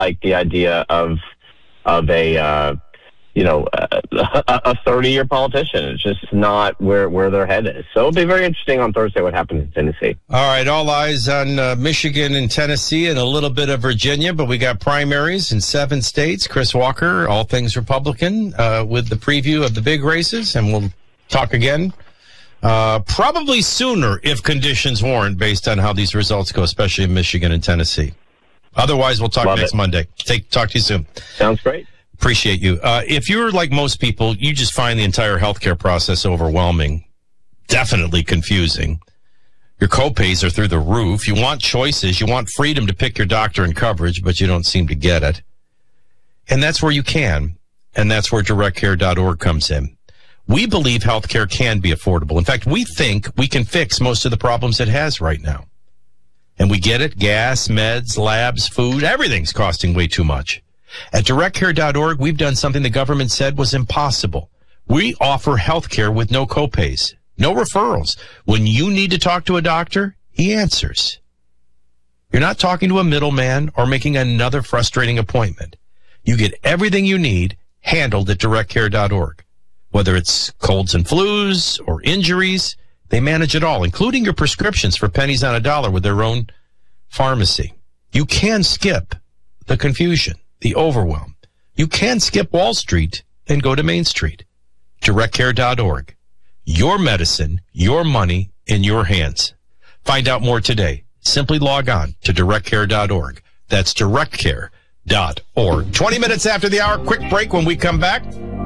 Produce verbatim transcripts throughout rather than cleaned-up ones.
like the idea of of a uh, you know a thirty-year politician. It's just not where where their head is. So it'll be very interesting on Thursday what happens in Tennessee. All right, all eyes on uh, Michigan and Tennessee and a little bit of Virginia, but we got primaries in seven states. Chris Walker, all things Republican, uh, with the preview of the big races, and we'll talk again uh, probably sooner if conditions warrant, based on how these results go, especially in Michigan and Tennessee. Otherwise, we'll talk Love next it. Monday. Take talk to you soon. Sounds great. Appreciate you. Uh, if you're like most people, you just find the entire healthcare process overwhelming, definitely confusing. Your copays are through the roof. You want choices. You want freedom to pick your doctor and coverage, but you don't seem to get it. And that's where you can. And that's where direct care dot org comes in. We believe healthcare can be affordable. In fact, we think we can fix most of the problems it has right now. And we get it. Gas, meds, labs, food, everything's costing way too much. At direct care dot org, we've done something the government said was impossible. We offer health care with no copays, no referrals. When you need to talk to a doctor, he answers. You're not talking to a middleman or making another frustrating appointment. You get everything you need handled at direct care dot org. Whether it's colds and flus or injuries, they manage it all, including your prescriptions for pennies on a dollar with their own pharmacy. You can skip the confusion, the overwhelm. You can skip Wall Street and go to Main Street. direct care dot org. Your medicine, your money in your hands. Find out more today. Simply log on to direct care dot org. That's direct care dot org. twenty minutes after the hour, quick break. When we come back,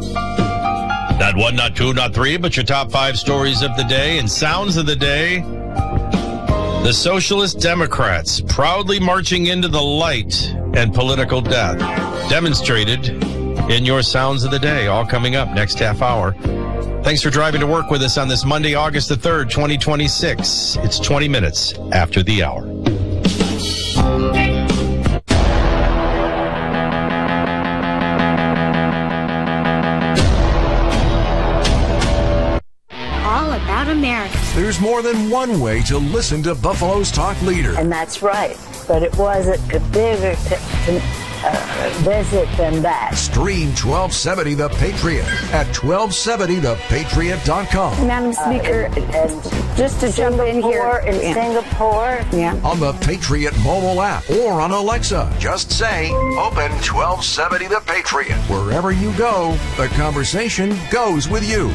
not one, not two, not three, but your top five stories of the day and sounds of the day. The Socialist Democrats proudly marching into the light and political death, demonstrated in your sounds of the day, all coming up next half hour. Thanks for driving to work with us on this Monday, August the third, twenty twenty-six. It's twenty minutes after the hour. America. There's more than one way to listen to Buffalo's talk leader. And that's right. But it wasn't a bigger t- t- uh, visit than that. Stream twelve seventy The Patriot at twelve seventy the patriot dot com. Madam Speaker, uh, and, and just to jump in here. In yeah. Singapore. Yeah. On the Patriot mobile app or on Alexa. Just say, open twelve seventy The Patriot. Wherever you go, the conversation goes with you.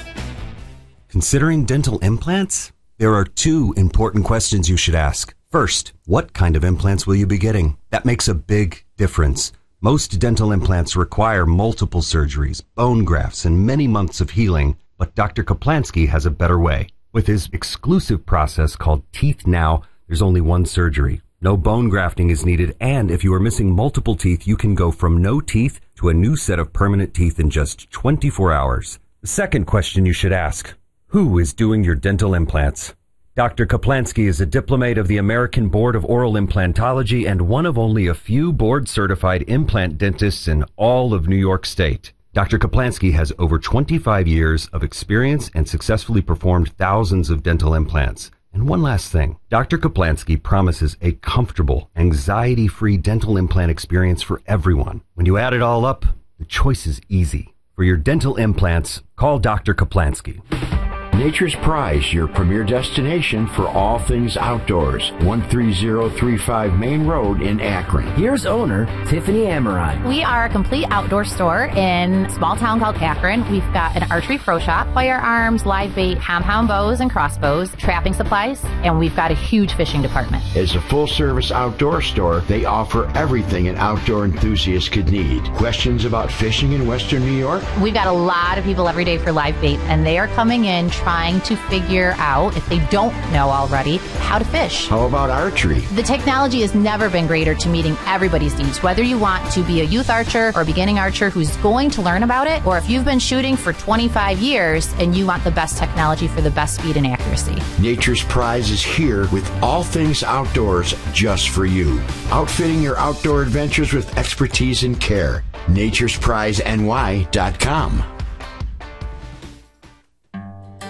Considering dental implants? There are two important questions you should ask. First, what kind of implants will you be getting? That makes a big difference. Most dental implants require multiple surgeries, bone grafts, and many months of healing, but Doctor Kaplansky has a better way. With his exclusive process called Teeth Now, there's only one surgery. No bone grafting is needed, and if you are missing multiple teeth, you can go from no teeth to a new set of permanent teeth in just twenty-four hours. The second question you should ask: who is doing your dental implants? Doctor Kaplansky is a diplomate of the American Board of Oral Implantology and one of only a few board-certified implant dentists in all of New York State. Doctor Kaplansky has over twenty-five years of experience and successfully performed thousands of dental implants. And one last thing, Doctor Kaplansky promises a comfortable, anxiety-free dental implant experience for everyone. When you add it all up, the choice is easy. For your dental implants, call Doctor Kaplansky. Nature's Prize, your premier destination for all things outdoors. one three zero three five Main Road in Akron. Here's owner Tiffany Amarai. We are a complete outdoor store in a small town called Akron. We've got an archery pro shop, firearms, live bait, compound bows and crossbows, trapping supplies, and we've got a huge fishing department. As a full-service outdoor store, they offer everything an outdoor enthusiast could need. Questions about fishing in Western New York? We've got a lot of people every day for live bait, and they are coming in trying to figure out, if they don't know already, how to fish. How about archery? The technology has never been greater to meeting everybody's needs, whether you want to be a youth archer or a beginning archer who's going to learn about it, or if you've been shooting for twenty-five years and you want the best technology for the best speed and accuracy. Nature's Prize is here with all things outdoors just for you. Outfitting your outdoor adventures with expertise and care. natures prize N Y dot com.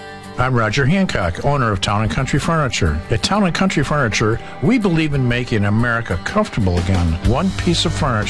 I'm Roger Hancock, owner of Town and Country Furniture. At Town and Country Furniture, we believe in making America comfortable again, one piece of furniture